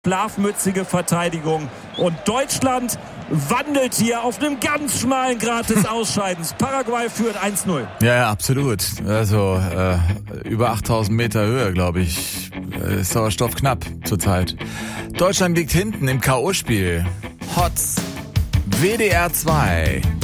Schlafmützige Verteidigung. Und Deutschland wandelt hier auf einem ganz schmalen Grat des Ausscheidens. Paraguay führt 1-0. Ja, absolut. Also über 8000 Meter Höhe, glaube ich. Ist Sauerstoff knapp zurzeit. Deutschland liegt hinten im K.O.-Spiel. Hotz. WDR 2.